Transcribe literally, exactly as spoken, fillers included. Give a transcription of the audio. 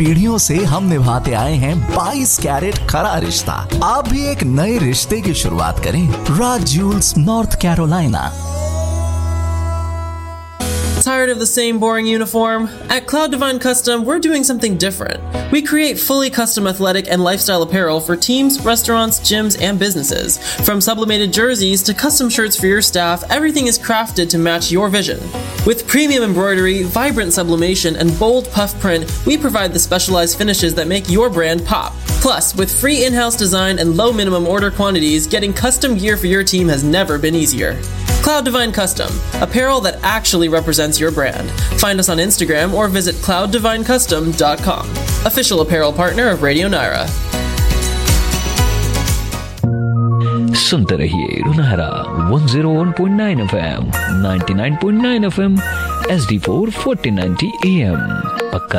पीढ़ियों से हम निभाते आए हैं बाईस कैरेट खरा रिश्ता। आप भी एक नए रिश्ते की शुरुआत करें राज Jules, north Carolina. Tired of the same boring uniform? At Cloud Divine Custom, we're doing something different. We create fully custom athletic and lifestyle apparel for teams, restaurants, gyms, and businesses. From sublimated jerseys to custom shirts for your staff, everything is crafted to match your vision. With premium embroidery, vibrant sublimation, and bold puff print, we provide the specialized finishes that make your brand pop. Plus, with free in-house design and low minimum order quantities, getting custom gear for your team has never been easier. Cloud Divine Custom, apparel that actually represents your brand. Find us on Instagram or visit cloud divine custom dot com. Official apparel partner of Radio Naira. सुनते रहिए रुनारा one oh one point nine F M, ninety-nine point nine F M, S D four forty ninety A M. पक्का